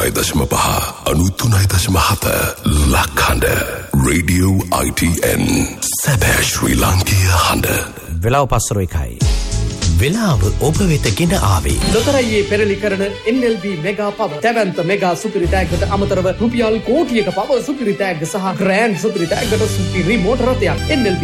93.5 93.7 ලක්හඬ Radio ITN සැබෑ ශ්‍රී ලාංකීය හඬ. වෙලාව පස්සර එකයි. වෙලාව ඔබ වෙත ගෙන ආවේ ලොතරැයියේ පෙරලි කරන NLB මෙගා පවර් දැවැන්ත මෙගා සුපිරි ටැග්ගට අමතරව රුපියල් කෝටියක පවර් සුපිරි ටැග්ග සහ ග්‍රෑන්ඩ් සුපිරි ටැග්ගට සුපිරි මෝටර රථයක් NLB